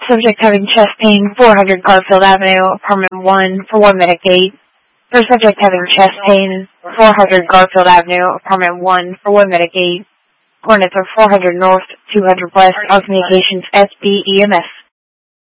subject having chest pain, 400 Garfield Avenue, apartment 1, for 1 minute gate. For subject having chest pain, 400 Garfield Avenue, apartment 1, for 1 minute gate. Coordinates are 400 North, 200 West, all communications SBEMS.